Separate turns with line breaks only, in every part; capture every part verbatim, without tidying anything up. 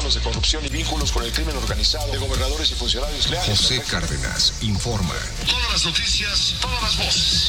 escándalos de corrupción y vínculos con el crimen organizado de gobernadores y funcionarios leales.
José Cárdenas informa.
Todas las noticias, todas las voces.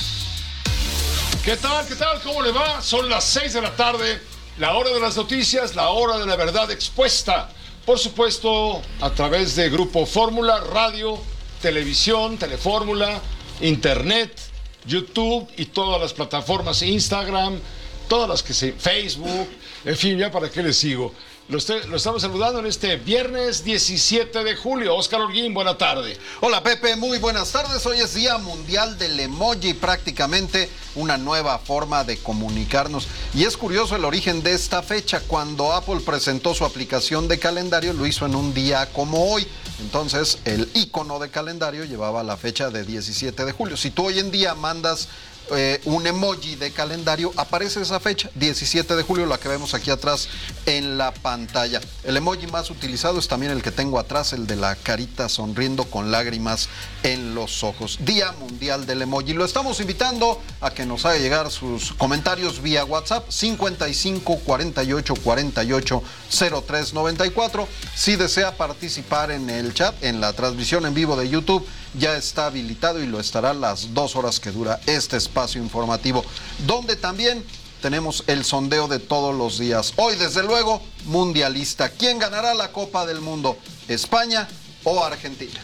¿Qué tal? ¿Qué tal? ¿Cómo le va? Son las seis de la tarde, la hora de las noticias, la hora de la verdad expuesta. Por supuesto, a través de Grupo Fórmula, radio, televisión, Telefórmula, internet, YouTube y todas las plataformas, Instagram, todas las que se... Facebook, en fin, ya para qué les sigo. Lo, estoy, lo estamos saludando en este viernes diecisiete de julio. Óscar Holguín, buena tarde.
Hola Pepe, muy buenas tardes. Hoy es Día Mundial del Emoji, prácticamente una nueva forma de comunicarnos. Y es curioso el origen de esta fecha. Cuando Apple presentó su aplicación de calendario, lo hizo en un día como hoy. Entonces, el icono de calendario llevaba la fecha de diecisiete de julio. Si tú hoy en día mandas Eh, un emoji de calendario, aparece esa fecha, diecisiete de julio, la que vemos aquí atrás en la pantalla. El emoji más utilizado es también el que tengo atrás, el de la carita sonriendo con lágrimas en los ojos. Día Mundial del Emoji. Lo estamos invitando a que nos haga llegar sus comentarios vía WhatsApp cincuenta y cinco, cuarenta y ocho, cuarenta y ocho, cero tres noventa y cuatro. Si desea participar en el chat, en la transmisión en vivo de YouTube, ya está habilitado y lo estará las dos horas que dura este espacio informativo, donde también tenemos el sondeo de todos los días. Hoy, desde luego, mundialista. ¿Quién ganará la Copa del Mundo? ¿España o Argentina?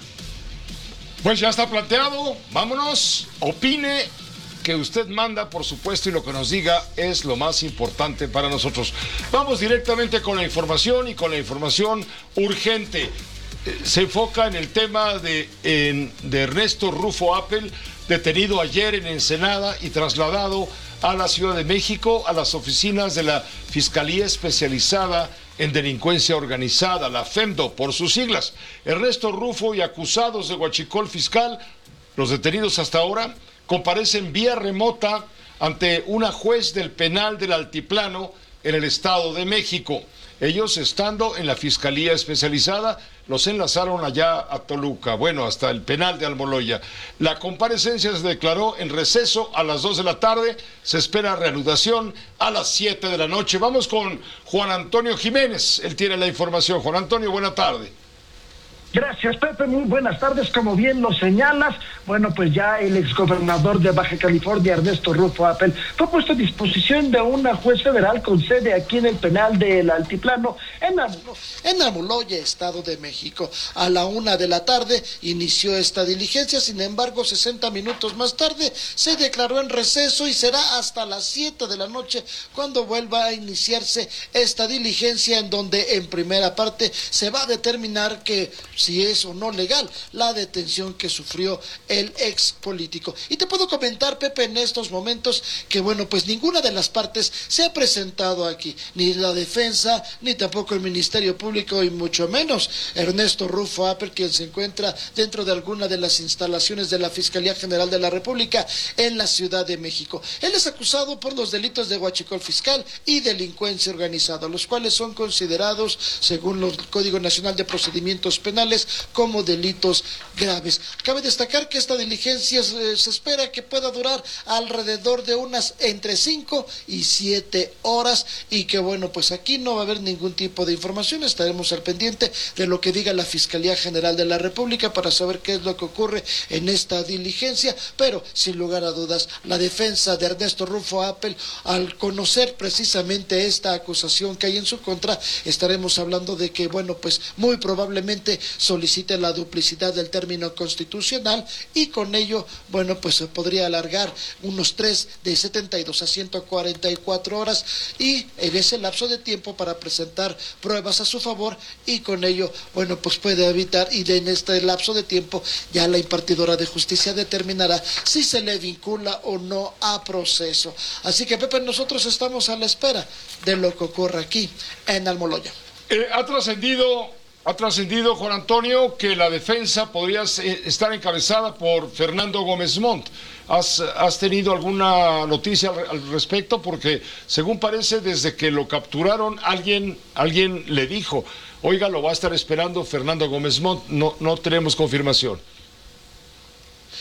Pues ya está planteado. Vámonos. Opine, que usted manda, por supuesto, y lo que nos diga es lo más importante para nosotros. Vamos directamente con la información y con la información urgente. Se enfoca en el tema de, en, de Ernesto Rufo Appel, detenido ayer en Ensenada y trasladado a la Ciudad de México, a las oficinas de la Fiscalía Especializada en Delincuencia Organizada, la FEMDO, por sus siglas. Ernesto Rufo y acusados de huachicol fiscal, los detenidos hasta ahora, comparecen vía remota ante una juez del penal del Altiplano en el Estado de México. Ellos, estando en la Fiscalía Especializada, los enlazaron allá a Toluca, bueno, hasta el penal de Almoloya. La comparecencia se declaró en receso a las dos de la tarde, se espera reanudación a las siete de la noche. Vamos con Juan Antonio Jiménez, él tiene la información. Juan Antonio, buena tarde.
Gracias, Pepe, muy buenas tardes. Como bien lo señalas, bueno, pues ya el exgobernador de Baja California, Ernesto Rufo Appel, fue puesto a disposición de una juez federal con sede aquí en el penal del Altiplano, en Almoloya, en Almoloya, Estado de México. A la una de la tarde inició esta diligencia, sin embargo, sesenta minutos más tarde se declaró en receso y será hasta las siete de la noche cuando vuelva a iniciarse esta diligencia, en donde en primera parte se va a determinar que si es o no legal la detención que sufrió el ex político. Y te puedo comentar, Pepe, en estos momentos que, bueno, pues ninguna de las partes se ha presentado aquí, ni la defensa, ni tampoco el Ministerio Público, y mucho menos Ernesto Rufo Appel, quien se encuentra dentro de alguna de las instalaciones de la Fiscalía General de la República en la Ciudad de México. Él es acusado por los delitos de huachicol fiscal y delincuencia organizada, los cuales son considerados, según el Código Nacional de Procedimientos Penales, como delitos graves. Cabe destacar que esta diligencia eh, se espera que pueda durar alrededor de unas entre cinco y siete horas, y que, bueno, pues aquí no va a haber ningún tipo de información. Estaremos al pendiente de lo que diga la Fiscalía General de la República para saber qué es lo que ocurre en esta diligencia, pero sin lugar a dudas, la defensa de Ernesto Rufo Appel, al conocer precisamente esta acusación que hay en su contra, estaremos hablando de que, bueno, pues muy probablemente solicite la duplicidad del término constitucional, y con ello, bueno, pues se podría alargar unos tres de setenta y dos a ciento cuarenta y cuatro horas, y en ese lapso de tiempo para presentar pruebas a su favor, y con ello, bueno, pues puede evitar, y de, en este lapso de tiempo ya la impartidora de justicia determinará si se le vincula o no a proceso. Así que, Pepe, nosotros estamos a la espera de lo que ocurra aquí en Almoloya.
Eh, ha trascendido Ha trascendido, Juan Antonio, que la defensa podría estar encabezada por Fernando Gómez Montt. ¿Has, has tenido alguna noticia al, al respecto? Porque, según parece, desde que lo capturaron, alguien, alguien le dijo, oiga, lo va a estar esperando Fernando Gómez Montt. No, no tenemos confirmación.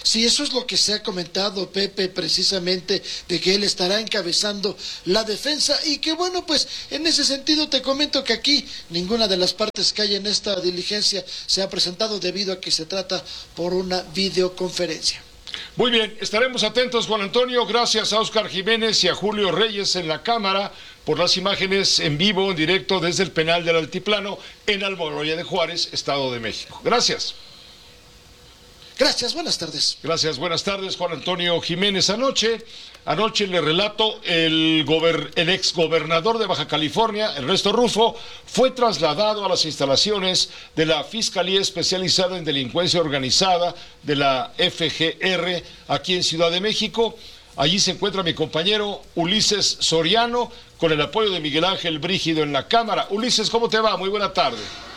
Sí, eso es lo que se ha comentado, Pepe, precisamente, de que él estará encabezando la defensa y que bueno, pues en ese sentido te comento que aquí ninguna de las partes que hay en esta diligencia se ha presentado debido a que se trata por una videoconferencia.
Muy bien, estaremos atentos, Juan Antonio. Gracias a Óscar Jiménez y a Julio Reyes en la cámara por las imágenes en vivo, en directo desde el penal del Altiplano en Almoloya de Juárez, Estado de México. Gracias.
Gracias, buenas tardes.
Gracias, buenas tardes, Juan Antonio Jiménez. Anoche, anoche le relato, el, gober, el exgobernador de Baja California, Ernesto Rufo, fue trasladado a las instalaciones de la Fiscalía Especializada en Delincuencia Organizada de la F G R aquí en Ciudad de México. Allí se encuentra mi compañero Ulises Soriano con el apoyo de Miguel Ángel Brígido en la cámara. Ulises, ¿cómo te va? Muy buena tarde.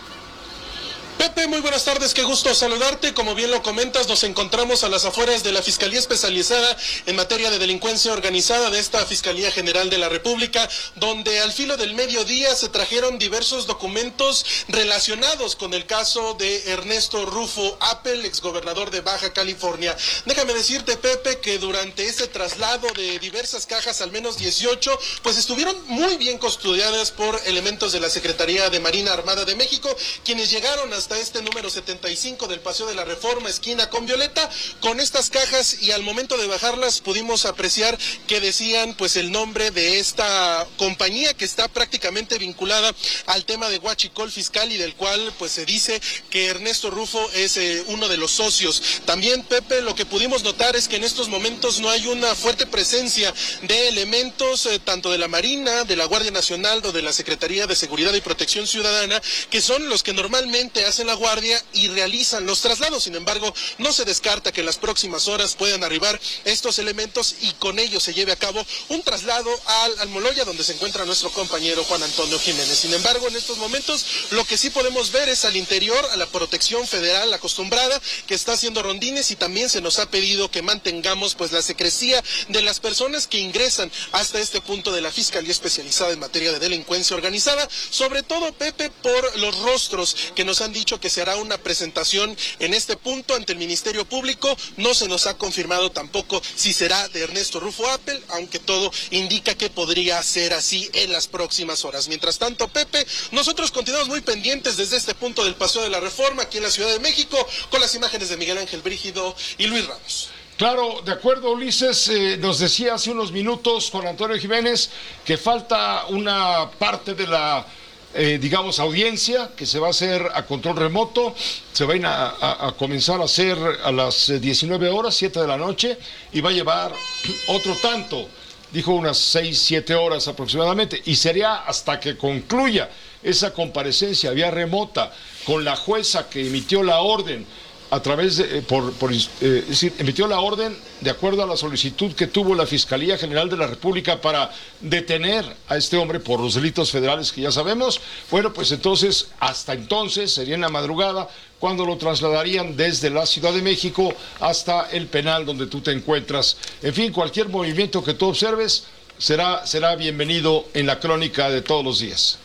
Pepe, muy buenas tardes, qué gusto saludarte. Como bien lo comentas, nos encontramos a las afueras de la Fiscalía Especializada en materia de delincuencia organizada de esta Fiscalía General de la República, donde al filo del mediodía se trajeron diversos documentos relacionados con el caso de Ernesto Rufo Appel, exgobernador de Baja California. Déjame decirte, Pepe, que durante ese traslado de diversas cajas, al menos dieciocho, pues estuvieron muy bien custodiadas por elementos de la Secretaría de Marina Armada de México, quienes llegaron a hasta este número setenta y cinco del Paseo de la Reforma, esquina con Violeta, con estas cajas, y al momento de bajarlas pudimos apreciar que decían pues el nombre de esta compañía que está prácticamente vinculada al tema de Huachicol Fiscal y del cual pues se dice que Ernesto Rufo es eh, uno de los socios. También, Pepe, lo que pudimos notar es que en estos momentos no hay una fuerte presencia de elementos eh, tanto de la Marina, de la Guardia Nacional o de la Secretaría de Seguridad y Protección Ciudadana, que son los que normalmente hacen la guardia y realizan los traslados. Sin embargo, no se descarta que en las próximas horas puedan arribar estos elementos y con ellos se lleve a cabo un traslado al Almoloya, donde se encuentra nuestro compañero Juan Antonio Jiménez. Sin embargo, en estos momentos lo que sí podemos ver es al interior a la protección federal acostumbrada que está haciendo rondines, y también se nos ha pedido que mantengamos pues la secrecía de las personas que ingresan hasta este punto de la Fiscalía Especializada en materia de delincuencia organizada, sobre todo, Pepe, por los rostros que nos han dicho que se hará una presentación en este punto ante el Ministerio Público. No se nos ha confirmado tampoco si será de Ernesto Rufo Appel, aunque todo indica que podría ser así en las próximas horas. Mientras tanto, Pepe, nosotros continuamos muy pendientes desde este punto del Paseo de la Reforma, aquí en la Ciudad de México, con las imágenes de Miguel Ángel Brígido y Luis Ramos.
Claro, de acuerdo, Ulises, eh, nos decía hace unos minutos Juan Antonio Jiménez que falta una parte de la Eh, digamos, audiencia que se va a hacer a control remoto. Se va a, a, a comenzar a hacer a las diecinueve horas, siete de la noche, y va a llevar otro tanto, dijo unas seis, siete horas aproximadamente, y sería hasta que concluya esa comparecencia vía remota con la jueza que emitió la orden a través de, por, por eh, es decir, emitió la orden de acuerdo a la solicitud que tuvo la Fiscalía General de la República para detener a este hombre por los delitos federales que ya sabemos. Bueno, pues entonces, hasta entonces, sería en la madrugada cuando lo trasladarían desde la Ciudad de México hasta el penal donde tú te encuentras. En fin, cualquier movimiento que tú observes será, será bienvenido en la crónica de todos los días.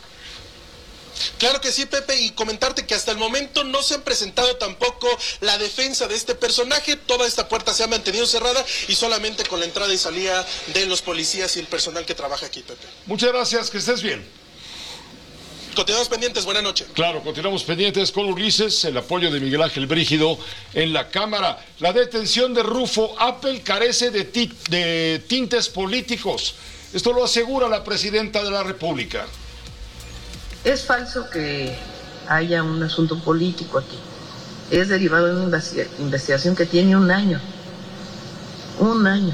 Claro que sí, Pepe, y comentarte que hasta el momento no se han presentado tampoco la defensa de este personaje. Toda esta puerta se ha mantenido cerrada y solamente con la entrada y salida de los policías y el personal que trabaja aquí, Pepe.
Muchas gracias, que estés bien.
Continuamos pendientes, buena noche.
Claro, continuamos pendientes con Ulises, el apoyo de Miguel Ángel Brígido en la Cámara. La detención de Rufo Appel carece de, ti de tintes políticos. Esto lo asegura la presidenta de la República.
Es falso que haya un asunto político aquí. Es derivado de una investigación que tiene un año, un año,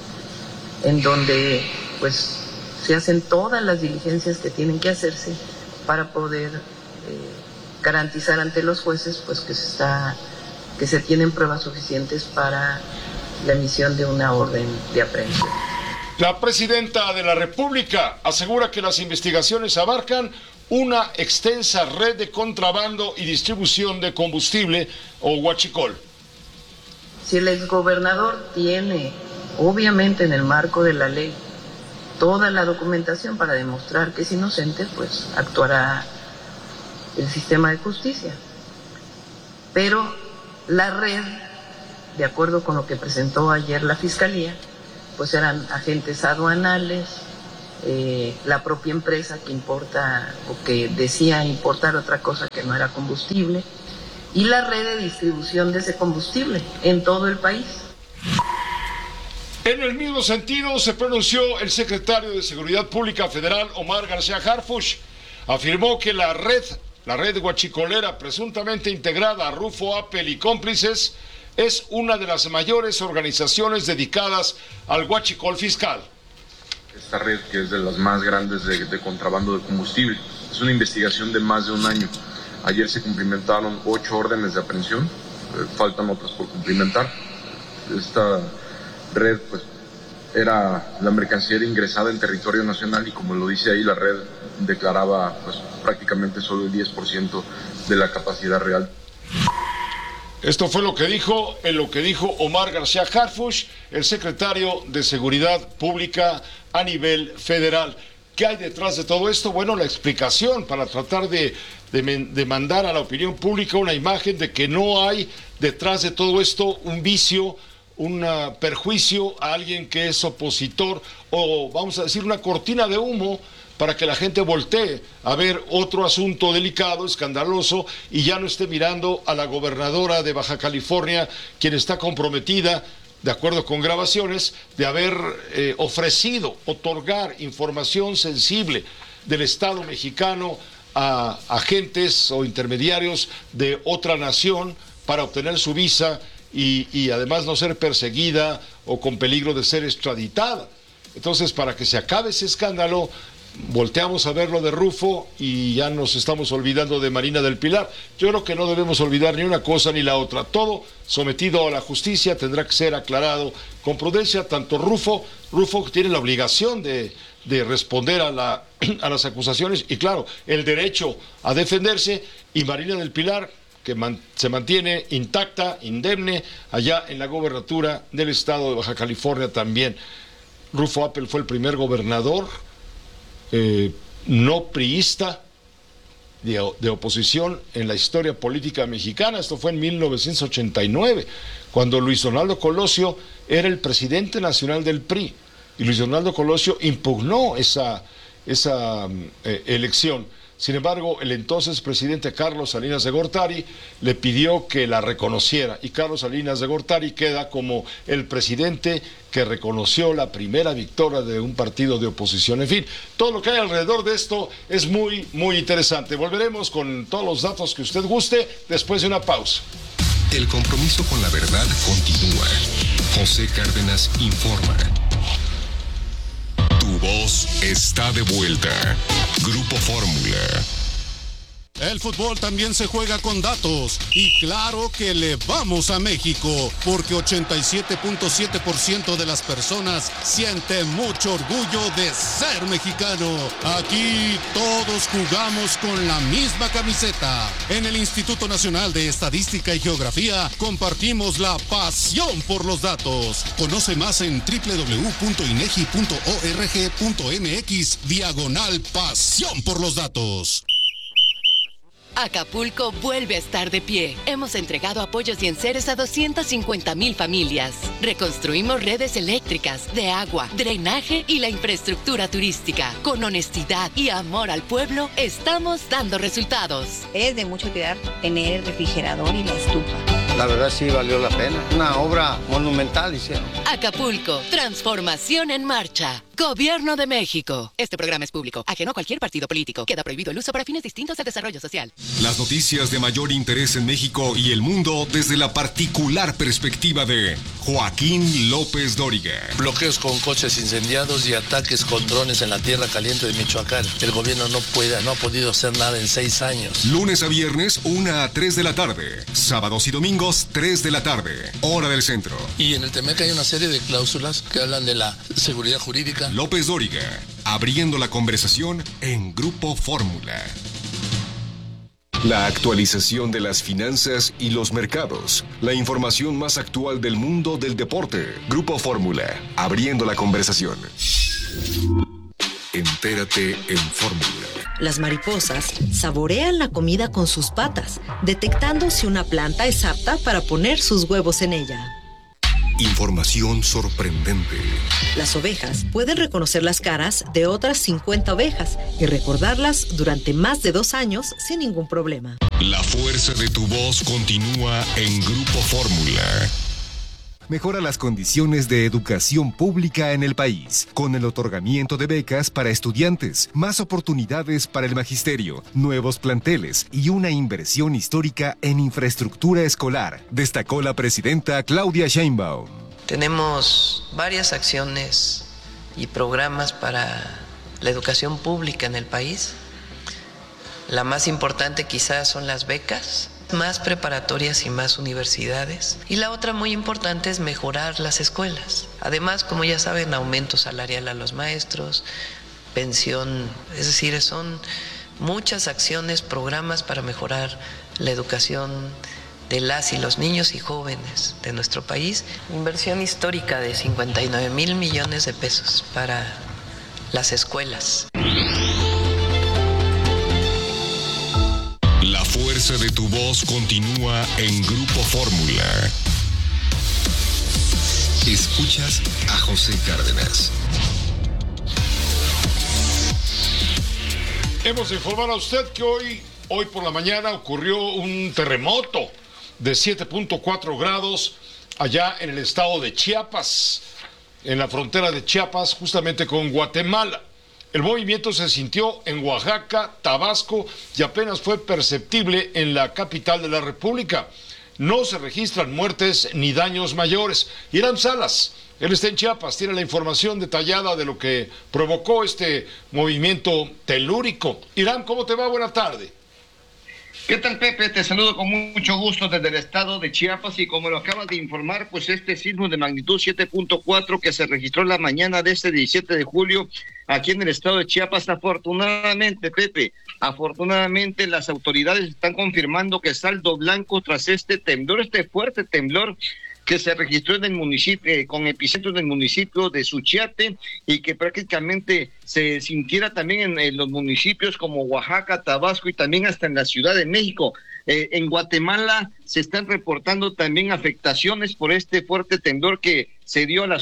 en donde pues se hacen todas las diligencias que tienen que hacerse para poder eh, garantizar ante los jueces pues que se está, que se tienen pruebas suficientes para la emisión de una orden de aprehensión.
La presidenta de la República asegura que las investigaciones abarcan una extensa red de contrabando y distribución de combustible o huachicol.
Si el exgobernador tiene, obviamente en el marco de la ley, toda la documentación para demostrar que es inocente, pues actuará el sistema de justicia. Pero la red de acuerdo con lo que presentó ayer la Fiscalía, pues eran agentes aduanales, eh, la propia empresa que importa o que decía importar otra cosa que no era combustible, y la red de distribución de ese combustible en todo el país.
En el mismo sentido se pronunció el secretario de Seguridad Pública Federal, Omar García Harfuch. Afirmó que la red, la red guachicolera presuntamente integrada a Rufo Appel y cómplices, es una de las mayores organizaciones dedicadas al huachicol fiscal.
Esta red, que es de las más grandes de, de contrabando de combustible, es una investigación de más de un año. Ayer se cumplimentaron ocho órdenes de aprehensión, eh, faltan otras por cumplimentar. Esta red, pues, era la mercancía era ingresada en territorio nacional y, como lo dice ahí, la red declaraba, pues, prácticamente solo el diez por ciento de la capacidad real.
Esto fue lo que dijo, en lo que dijo Omar García Harfuch, el secretario de Seguridad Pública a nivel federal. ¿Qué hay detrás de todo esto? Bueno, la explicación para tratar de, de, de mandar a la opinión pública una imagen de que no hay detrás de todo esto un vicio, un perjuicio a alguien que es opositor, o vamos a decir una cortina de humo para que la gente voltee a ver otro asunto delicado, escandaloso, y ya no esté mirando a la gobernadora de Baja California, quien está comprometida, de acuerdo con grabaciones, de haber eh, ofrecido otorgar información sensible del Estado mexicano a agentes o intermediarios de otra nación para obtener su visa y, y además no ser perseguida o con peligro de ser extraditada. Entonces, para que se acabe ese escándalo, volteamos a ver lo de Rufo y ya nos estamos olvidando de Marina del Pilar. Yo creo que no debemos olvidar ni una cosa ni la otra. Todo sometido a la justicia tendrá que ser aclarado con prudencia. Tanto Rufo, Rufo tiene la obligación de, de responder a, la, a las acusaciones y, claro, el derecho a defenderse, y Marina del Pilar, que man, se mantiene intacta, indemne, allá en la gobernatura del estado de Baja California también. Rufo Appel fue el primer gobernador Eh, no priista de, de oposición en la historia política mexicana. Esto fue en mil novecientos ochenta y nueve, cuando Luis Donaldo Colosio era el presidente nacional del P R I, y Luis Donaldo Colosio impugnó esa, esa eh, elección. Sin embargo, el entonces presidente Carlos Salinas de Gortari le pidió que la reconociera, y Carlos Salinas de Gortari queda como el presidente que reconoció la primera victoria de un partido de oposición. En fin, todo lo que hay alrededor de esto es muy, muy interesante. Volveremos con todos los datos que usted guste después de una pausa.
El compromiso con la verdad continúa. José Cárdenas informa. Tu voz está de vuelta. Grupo Fórmula.
El fútbol también se juega con datos, y claro que le vamos a México, porque ochenta y siete punto siete por ciento de las personas siente mucho orgullo de ser mexicano. Aquí todos jugamos con la misma camiseta. En el Instituto Nacional de Estadística y Geografía compartimos la pasión por los datos. Conoce más en doble u doble u doble u punto inegi punto org punto mx diagonal pasión por los datos.
Acapulco vuelve a estar de pie. Hemos entregado apoyos y enseres a doscientas cincuenta mil familias. Reconstruimos redes eléctricas, de agua, drenaje y la infraestructura turística. Con honestidad y amor al pueblo, estamos dando resultados.
Es de mucha utilidad tener el refrigerador y la estufa.
La verdad sí valió la pena. Una obra monumental hicieron.
Acapulco, transformación en marcha. Gobierno de México. Este programa es público, ajeno a cualquier partido político. Queda prohibido el uso para fines distintos del desarrollo social.
Las noticias de mayor interés en México y el mundo desde la particular perspectiva de Joaquín López Dóriga.
Bloqueos con coches incendiados y ataques con drones en la tierra caliente de Michoacán. El gobierno no puede, no ha podido hacer nada en seis años.
Lunes a viernes, una a tres de la tarde. Sábados y domingos, tres de la tarde. Hora del centro.
Y en el Temec hay una serie de cláusulas que hablan de la seguridad jurídica.
López Dóriga, abriendo la conversación en Grupo Fórmula. La actualización de las finanzas y los mercados. La información más actual del mundo del deporte. Grupo Fórmula, abriendo la conversación. Entérate en Fórmula.
Las mariposas saborean la comida con sus patas, detectando si una planta es apta para poner sus huevos en ella.
Información sorprendente.
Las ovejas pueden reconocer las caras de otras cincuenta ovejas y recordarlas durante más de dos años sin ningún problema.
La fuerza de tu voz continúa en Grupo Fórmula. Mejora las condiciones de educación pública en el país, con el otorgamiento de becas para estudiantes, más oportunidades para el magisterio, nuevos planteles y una inversión histórica en infraestructura escolar, destacó la presidenta Claudia Sheinbaum.
Tenemos varias acciones y programas para la educación pública en el país. La más importante quizás son las becas, más preparatorias y más universidades. Y la otra muy importante es mejorar las escuelas. Además, como ya saben, aumento salarial a los maestros, pensión, es decir, son muchas acciones, programas para mejorar la educación de las y los niños y jóvenes de nuestro país. Inversión histórica de cincuenta y nueve mil millones de pesos para las escuelas.
La fuerza de tu voz continúa en Grupo Fórmula. Escuchas a José Cárdenas.
Hemos de informar a usted que hoy, hoy por la mañana ocurrió un terremoto de siete punto cuatro grados allá en el estado de Chiapas, en la frontera de Chiapas, justamente con Guatemala. El movimiento se sintió en Oaxaca, Tabasco y apenas fue perceptible en la capital de la República. No se registran muertes ni daños mayores. Hiram Salas, él está en Chiapas, tiene la información detallada de lo que provocó este movimiento telúrico. Hiram, ¿cómo te va? Buena tarde.
¿Qué tal, Pepe? Te saludo con mucho gusto desde el estado de Chiapas y como lo acabas de informar, pues este sismo de magnitud siete punto cuatro que se registró la mañana de este diecisiete de julio aquí en el estado de Chiapas, afortunadamente, Pepe, afortunadamente las autoridades están confirmando que saldo blanco tras este temblor, este fuerte temblor que se registró en el municipio, eh, con epicentro en el municipio de Suchiate y que prácticamente se sintiera también en, en los municipios como Oaxaca, Tabasco y también hasta en la Ciudad de México. Eh, en Guatemala se están reportando también afectaciones por este fuerte temblor que se dio a las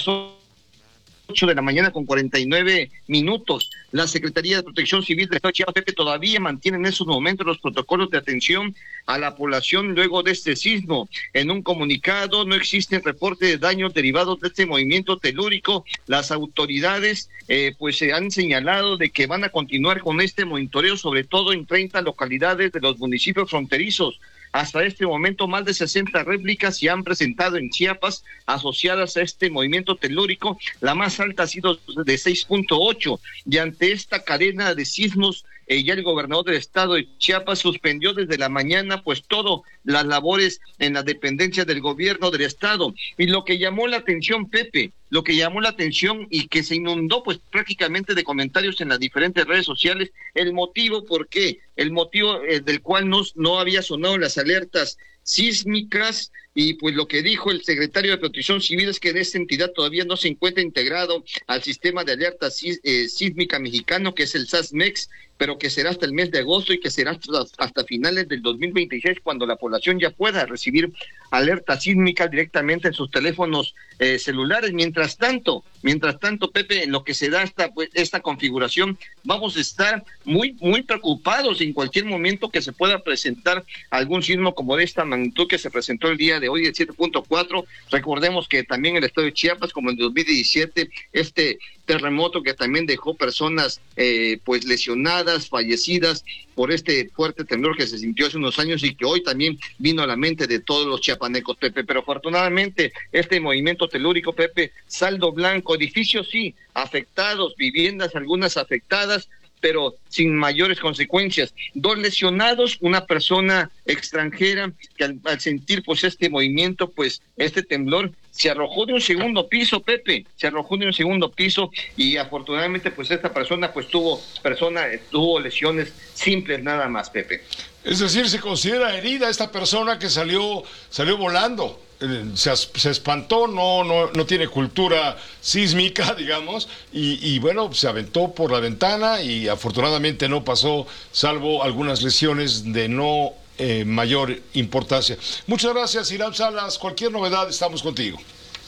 ocho de la mañana con cuarenta y nueve minutos. La Secretaría de Protección Civil del Estado de Chiapas, Pepe, todavía mantiene en esos momentos los protocolos de atención a la población luego de este sismo. En un comunicado, no existe reporte de daños derivados de este movimiento telúrico. Las autoridades eh, pues se han señalado de que van a continuar con este monitoreo, sobre todo en treinta localidades de los municipios fronterizos. Hasta este momento, más de sesenta réplicas se han presentado en Chiapas asociadas a este movimiento telúrico. La más alta ha sido de seis punto ocho. Y ante esta cadena de sismos, eh, ya el gobernador del estado de Chiapas suspendió desde la mañana pues todo las labores en las dependencias del gobierno del estado. Y lo que llamó la atención, Pepe, lo que llamó la atención y que se inundó pues prácticamente de comentarios en las diferentes redes sociales, el motivo por qué, el motivo eh, del cual no, no había sonado las alertas sísmicas, y pues lo que dijo el secretario de Protección Civil es que en esta entidad todavía no se encuentra integrado al sistema de alerta sí, eh, sísmica mexicano, que es el SASMEX, pero que será hasta el mes de agosto y que será hasta, hasta finales del dos mil veintiséis cuando la población ya pueda recibir alerta sísmica directamente en sus teléfonos eh, celulares. Mientras tanto, mientras tanto, Pepe, en lo que se da esta, pues, esta configuración, vamos a estar muy, muy preocupados en cualquier momento que se pueda presentar algún sismo como de esta magnitud que se presentó el día de hoy, de siete punto cuatro. Recordemos que también el estado de Chiapas, como en dos mil diecisiete, este terremoto que también dejó personas eh, pues lesionadas, fallecidas por este fuerte temblor que se sintió hace unos años y que hoy también vino a la mente de todos los chiapanecos, Pepe. Pero afortunadamente este movimiento telúrico, Pepe, saldo blanco, edificios sí afectados, viviendas algunas afectadas, pero sin mayores consecuencias. Dos lesionados, una persona extranjera que al, al sentir pues este movimiento, pues este temblor, se arrojó de un segundo piso, Pepe, se arrojó de un segundo piso y afortunadamente pues esta persona pues tuvo, persona, tuvo lesiones simples nada más, Pepe.
Es decir, se considera herida esta persona que salió, salió volando. Se, se espantó, no, no, no tiene cultura sísmica, digamos, y, y bueno, se aventó por la ventana y afortunadamente no pasó, salvo algunas lesiones de no eh, mayor importancia. Muchas gracias, Hiram Salas. Cualquier novedad, estamos contigo.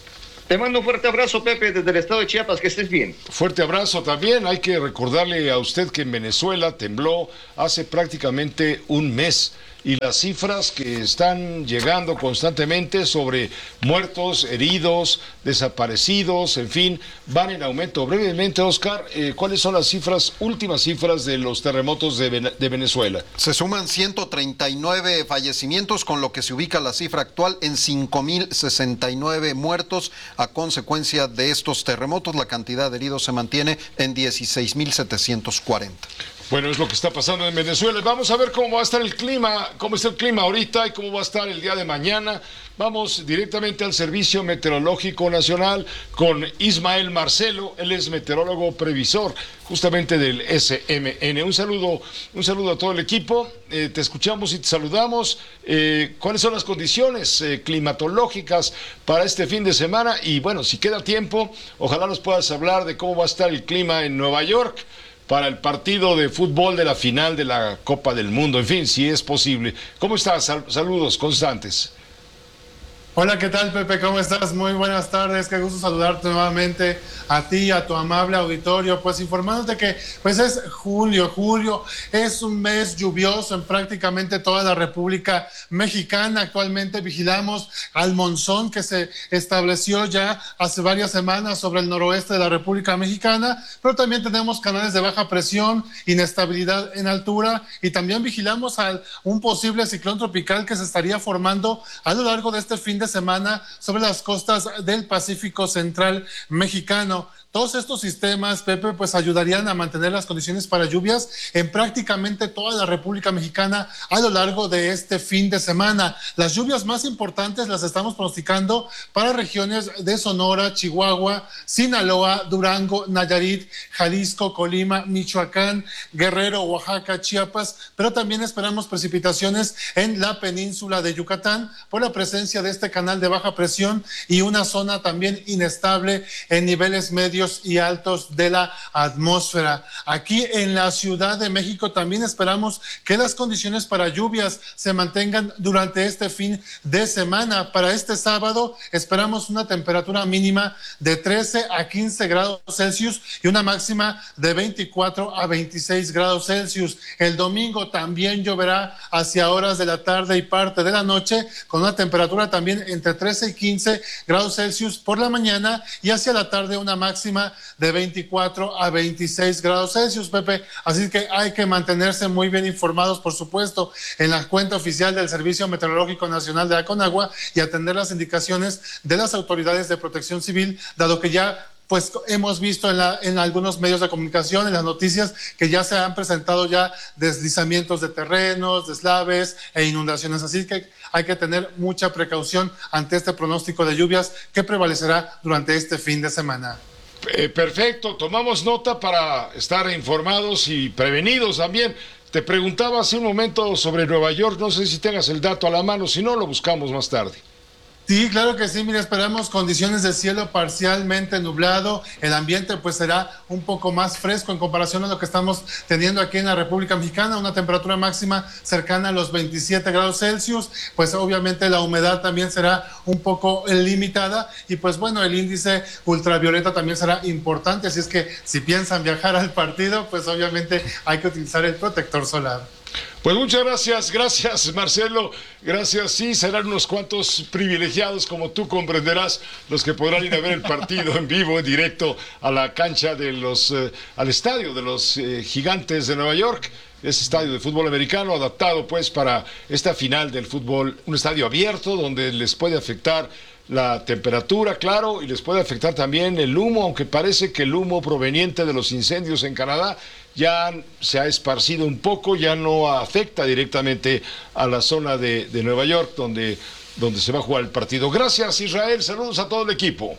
Te mando un fuerte abrazo, Pepe, desde el estado de Chiapas, que estés bien.
Fuerte abrazo también. Hay que recordarle a usted que en Venezuela tembló hace prácticamente un mes. Y las cifras que están llegando constantemente sobre muertos, heridos, desaparecidos, en fin, van en aumento. Brevemente, Oscar, eh, ¿cuáles son las cifras, últimas cifras de los terremotos de, Ven- de Venezuela?
Se suman ciento treinta y nueve fallecimientos, con lo que se ubica la cifra actual en cinco mil sesenta y nueve muertos a consecuencia de estos terremotos. La cantidad de heridos se mantiene en dieciséis mil setecientos cuarenta.
Bueno, es lo que está pasando en Venezuela. Vamos a ver cómo va a estar el clima, cómo está el clima ahorita y cómo va a estar el día de mañana. Vamos directamente al Servicio Meteorológico Nacional con Ismael Marcelo. Él es meteorólogo previsor justamente del S M N. Un saludo, un saludo a todo el equipo. Eh, te escuchamos y te saludamos. Eh, ¿Cuáles son las condiciones eh, climatológicas para este fin de semana? Y bueno, si queda tiempo, ojalá nos puedas hablar de cómo va a estar el clima en Nueva York para el partido de fútbol de la final de la Copa del Mundo, en fin, si es posible. ¿Cómo estás? Sal- saludos constantes.
Hola, ¿qué tal, Pepe? ¿Cómo estás? Muy buenas tardes, qué gusto saludarte nuevamente a ti, a tu amable auditorio, pues informándote que pues es julio, julio es un mes lluvioso en prácticamente toda la República Mexicana. Actualmente vigilamos al monzón que se estableció ya hace varias semanas sobre el noroeste de la República Mexicana, pero también tenemos canales de baja presión, inestabilidad en altura, y también vigilamos a un posible ciclón tropical que se estaría formando a lo largo de este fin de semana sobre las costas del Pacífico Central mexicano. Todos estos sistemas, Pepe, pues ayudarían a mantener las condiciones para lluvias en prácticamente toda la República Mexicana a lo largo de este fin de semana. Las lluvias más importantes las estamos pronosticando para regiones de Sonora, Chihuahua, Sinaloa, Durango, Nayarit, Jalisco, Colima, Michoacán, Guerrero, Oaxaca, Chiapas, pero también esperamos precipitaciones en la península de Yucatán por la presencia de este canal de baja presión y una zona también inestable en niveles medios y altos de la atmósfera. Aquí en la Ciudad de México también esperamos que las condiciones para lluvias se mantengan durante este fin de semana. Para este sábado esperamos una temperatura mínima de trece a quince grados Celsius y una máxima de veinticuatro a veintiséis grados Celsius. El domingo también lloverá hacia horas de la tarde y parte de la noche, con una temperatura también entre trece y quince grados Celsius por la mañana, y hacia la tarde una máxima de veinticuatro a veintiséis grados Celsius, Pepe. Así que hay que mantenerse muy bien informados, por supuesto, en la cuenta oficial del Servicio Meteorológico Nacional de la Conagua, y atender las indicaciones de las autoridades de protección civil, dado que ya pues hemos visto en, la, en algunos medios de comunicación, en las noticias, que ya se han presentado ya deslizamientos de terrenos, deslaves e inundaciones. Así que hay que tener mucha precaución ante este pronóstico de lluvias que prevalecerá durante este fin de semana.
Eh, perfecto, tomamos nota para estar informados y prevenidos también. Te preguntaba hace un momento sobre Nueva York, no sé si tengas el dato a la mano, si no lo buscamos más tarde.
Sí, claro que sí. Mira, esperamos condiciones de cielo parcialmente nublado. El ambiente pues será un poco más fresco en comparación a lo que estamos teniendo aquí en la República Mexicana. Una temperatura máxima cercana a los veintisiete grados Celsius. Pues obviamente la humedad también será un poco limitada. Y pues bueno, el índice ultravioleta también será importante. Así es que si piensan viajar al partido, pues obviamente hay que utilizar el protector solar.
Pues muchas gracias, gracias Marcelo, gracias. Sí, serán unos cuantos privilegiados, como tú comprenderás, los que podrán ir a ver el partido en vivo, en directo, a la cancha de los, eh, al estadio de los eh, Gigantes de Nueva York. Ese estadio de fútbol americano adaptado pues para esta final del fútbol, un estadio abierto donde les puede afectar la temperatura, claro, y les puede afectar también el humo, aunque parece que el humo proveniente de los incendios en Canadá ya se ha esparcido un poco, ya no afecta directamente a la zona de, de Nueva York, donde, donde se va a jugar el partido. Gracias, Israel, saludos a todo el equipo.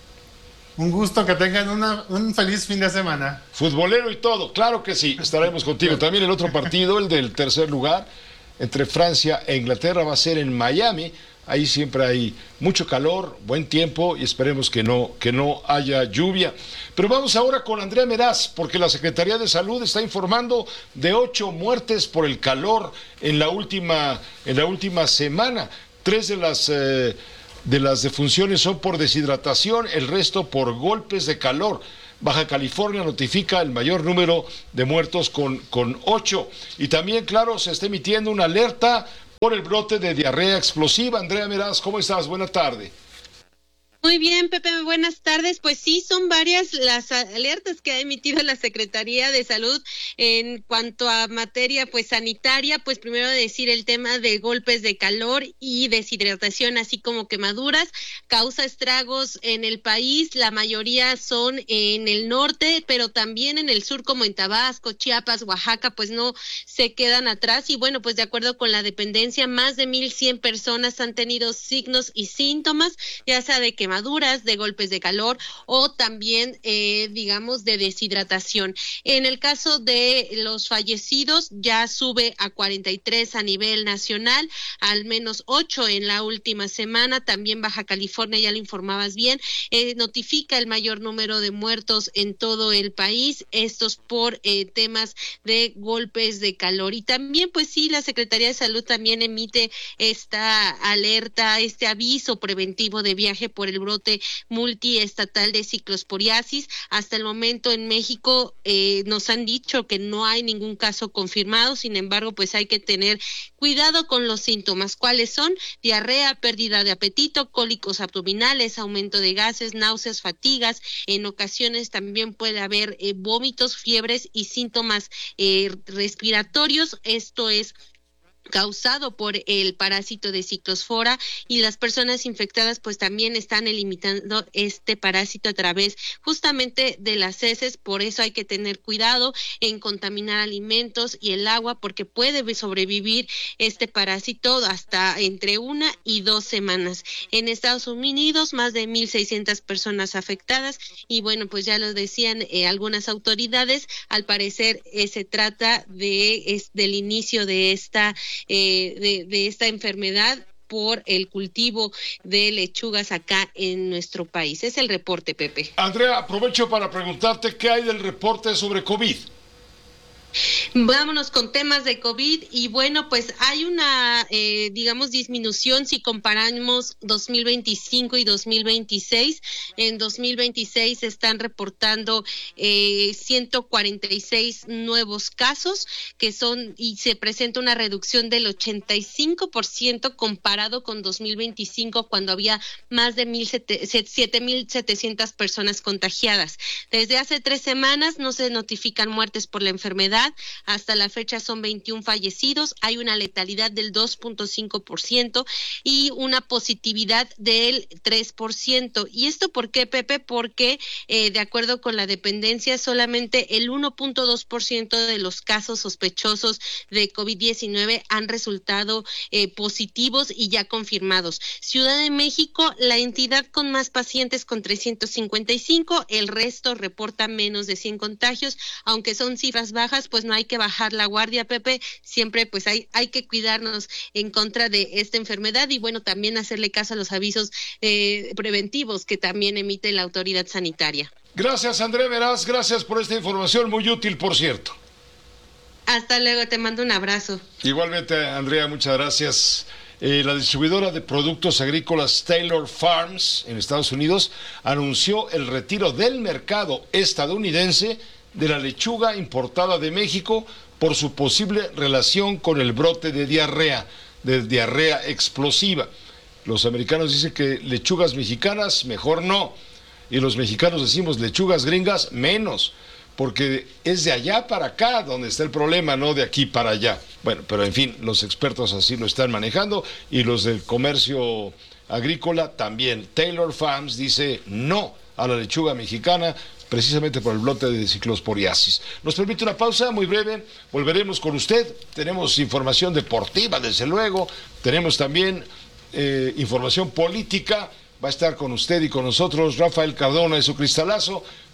Un gusto, que tengan una, un feliz fin de semana.
Futbolero y todo, claro que sí, estaremos contigo. También el otro partido, el del tercer lugar, entre Francia e Inglaterra, va a ser en Miami. Ahí siempre hay mucho calor, buen tiempo, y esperemos que no, que no haya lluvia. Pero vamos ahora con Andrea Meraz, porque la Secretaría de Salud está informando de ocho muertes por el calor en la última, en la última semana. Tres de las... Eh, de las defunciones son por deshidratación, el resto por golpes de calor. Baja California notifica el mayor número de muertos con, con ocho. Y también, claro, se está emitiendo una alerta por el brote de diarrea explosiva. Andrea Meraz, ¿cómo estás? Buena tarde.
Muy bien, Pepe, buenas tardes. Pues sí, son varias las alertas que ha emitido la Secretaría de Salud en cuanto a materia pues sanitaria. Pues primero decir el tema de golpes de calor y deshidratación, así como quemaduras, causa estragos en el país. La mayoría son en el norte, pero también en el sur, como en Tabasco, Chiapas, Oaxaca, pues no se quedan atrás. Y bueno, pues de acuerdo con la dependencia, más de mil cien personas han tenido signos y síntomas, ya sea de que quemaduras, de golpes de calor o también, eh, digamos, de deshidratación. En el caso de los fallecidos, ya sube a cuarenta y tres a nivel nacional, al menos ocho en la última semana. También Baja California, ya lo informabas bien, eh, notifica el mayor número de muertos en todo el país, estos por eh, temas de golpes de calor. Y también, pues sí, la Secretaría de Salud también emite esta alerta, este aviso preventivo de viaje por el brote multiestatal de ciclosporiasis. Hasta el momento en México eh, nos han dicho que no hay ningún caso confirmado, sin embargo, pues hay que tener cuidado con los síntomas. ¿Cuáles son? Diarrea, pérdida de apetito, cólicos abdominales, aumento de gases, náuseas, fatigas. En ocasiones también puede haber eh, vómitos, fiebres y síntomas eh, respiratorios. Esto es causado por el parásito de ciclospora, y las personas infectadas pues también están eliminando este parásito a través justamente de las heces. Por eso hay que tener cuidado en contaminar alimentos y el agua, porque puede sobrevivir este parásito hasta entre una y dos semanas. En Estados Unidos, más de mil seiscientas personas afectadas, y bueno, pues ya lo decían eh, algunas autoridades, al parecer eh, se trata de es, del inicio de esta Eh, de, de esta enfermedad por el cultivo de lechugas acá en nuestro país. Es el reporte, Pepe.
Andrea, aprovecho para preguntarte qué hay del reporte sobre COVID.
Vámonos con temas de COVID, y bueno, pues hay una, eh, digamos, disminución si comparamos dos mil veinticinco y dos mil veintiséis. En dos mil veintiséis se están reportando eh, ciento cuarenta y seis nuevos casos, que son, y se presenta una reducción del ochenta y cinco por ciento comparado con dos mil veinticinco, cuando había más de siete mil setecientas personas contagiadas. Desde hace tres semanas no se notifican muertes por la enfermedad. Hasta la fecha son veintiún fallecidos, hay una letalidad del dos punto cinco por ciento y una positividad del tres por ciento. ¿Y esto por qué, Pepe? Porque eh, de acuerdo con la dependencia, solamente el uno punto dos por ciento de los casos sospechosos de COVID diecinueve han resultado eh, positivos y ya confirmados. Ciudad de México, la entidad con más pacientes, con trescientos cincuenta y cinco, el resto reporta menos de cien contagios, aunque son cifras bajas, pues no hay que bajar la guardia, Pepe. Siempre pues hay, hay que cuidarnos en contra de esta enfermedad, y bueno, también hacerle caso a los avisos eh, preventivos que también emite la autoridad sanitaria.
Gracias, André Meraz, gracias por esta información, muy útil, por cierto.
Hasta luego, te mando un abrazo.
Igualmente, Andrea, muchas gracias. Eh, la distribuidora de productos agrícolas Taylor Farms en Estados Unidos anunció el retiro del mercado estadounidense de la lechuga importada de México por su posible relación con el brote de diarrea, de diarrea explosiva. Los americanos dicen que lechugas mexicanas mejor no, y los mexicanos decimos lechugas gringas menos, porque es de allá para acá donde está el problema, no de aquí para allá. Bueno, pero en fin, los expertos así lo están manejando, y los del comercio agrícola también. Taylor Farms dice no a la lechuga mexicana, precisamente por el brote de ciclosporiasis. Nos permite una pausa muy breve, volveremos con usted, tenemos información deportiva, desde luego, tenemos también eh, información política, va a estar con usted y con nosotros Rafael Cardona y su cristalazo,